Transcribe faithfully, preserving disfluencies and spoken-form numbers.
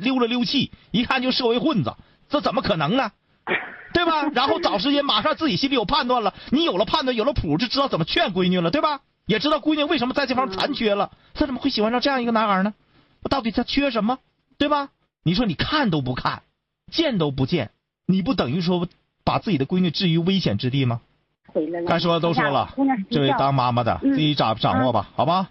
溜了溜气，一看就社会混子，这怎么可能呢？对吧？然后找时间马上自己心里有判断了，你有了判断有了谱，就知道怎么劝闺女了，对吧？也知道闺女为什么在这方面残缺了，她怎么会喜欢上这样一个男孩呢？到底他缺什么，对吧？你说你看都不看，见都不见，你不等于说把自己的闺女置于危险之地吗？该说的都说了，这位当妈妈的自己掌掌握吧，好吧？